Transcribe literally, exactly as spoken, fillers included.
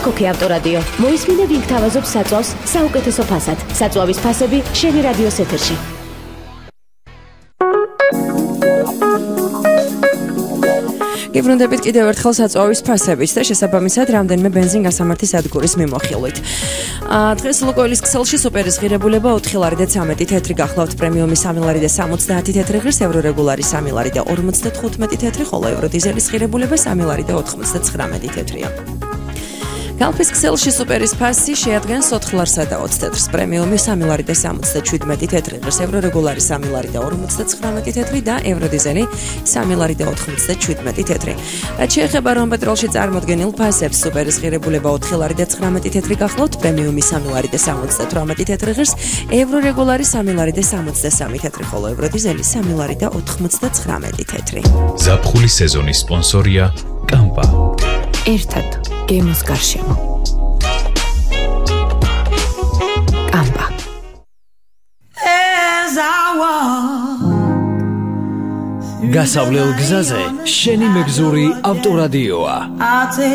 კაკოქი ავტორადიო. მოისმინე ვინ გთავაზობს საწვავს საუკეთესო ფასად. საწვავის ფასები შენი რადიოს ეთერში. გიბრუნდებით კიდევ ერთხელ საწვავის ფასებით და შესაბამისად რამდენიმე ბენზინ გასამართის ადგურის მიმოხილვით. დღეს ლუკოილის ქსელში სუპერის ღირებულება ოთხი ლარი და ცამეტი თეთრი გახლავთ, პრემიუმი სამი ლარი და სამოცდაათი თეთრი ღირს, ევრორეგულარი სამი ლარი და ორმოცდათხუთმეტი თეთრი, ხოლო ევროდიზელის ღირებულება სამი ლარი და ოთხმოცდაცხრამეტი თეთრია. გალფის ქსელში სუპერის ფასი შეადგენს ოთხ ლარსა და ოცი თეთრს, პრემიუმი სამი ლარი და სამოცდაჩვიდმეტი თეთრი ღირს, ევრორეგულარი სამი ლარი და ორმოცდაცხრამეტი თეთრი და ევროდიზელი სამი ლარი და ოთხმოცდაჩვიდმეტი თეთრი. რაც შეეხება რომ პეტროლში წარმოდგენილ ფასებს, სუპერის ღირებულება ოთხი ლარი და ცხრამეტი თეთრი გახლავთ, პრემიუმი სამი ლარი და სამოცდათვრამეტი თეთრი ღირს, ევრორეგულარი სამი ლარი და სამოცდასამი თეთრი, ხოლო ევროდიზელი სამი ლარი და ოთხმოცდაცხრამეტი თეთრი. ზაფხულის სეზონის სპონსორია კამპა. ერთად გემოს გარშემო. კამპა. გასავლელ გზაზე შენი მეგზური ავტორადიოა.